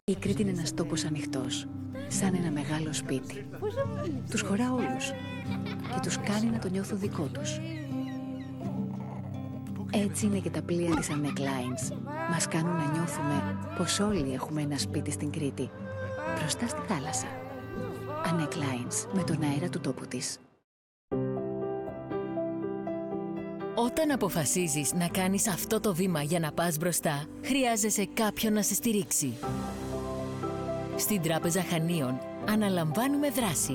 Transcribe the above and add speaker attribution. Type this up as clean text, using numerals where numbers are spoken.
Speaker 1: Η Κρήτη είναι ένας τόπος ανοιχτός, σαν ένα μεγάλο σπίτι. Τους χωρά όλους και τους κάνει να το νιώθουν δικό τους. Έτσι είναι και τα πλοία της Annec Lines. Μας κάνουν να νιώθουμε πως όλοι έχουμε ένα σπίτι στην Κρήτη, μπροστά στη θάλασσα. Annec Lines, με τον αέρα του τόπου της.
Speaker 2: Όταν αποφασίζεις να κάνεις αυτό το βήμα για να πας μπροστά, χρειάζεσαι κάποιον να σε στηρίξει. Στην Τράπεζα Χανίων αναλαμβάνουμε δράση.